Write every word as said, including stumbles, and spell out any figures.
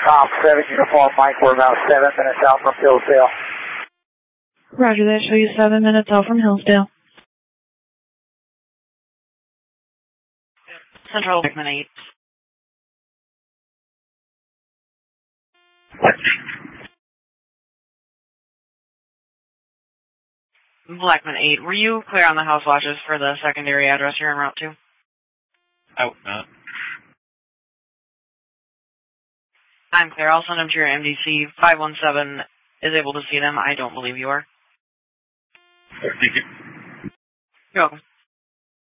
Top seven Uniform Mike, we're about seven minutes out from Hillsdale. Roger that, show you seven minutes out from Hillsdale. Central Blackman eight. Blackman eight, were you clear on the house watches for the secondary address you're en route to? Out, not. I'm clear. I'll send them to your M D C. five one seven is able to see them. I don't believe you are. Thank you. You're welcome.